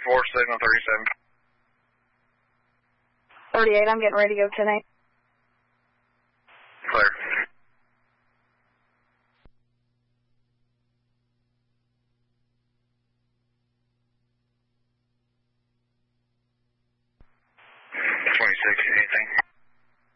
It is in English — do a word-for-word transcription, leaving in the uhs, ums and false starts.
four, signal thirty-seven. thirty-eight, I'm getting ready to go ten eight. Clear. twenty-six, anything?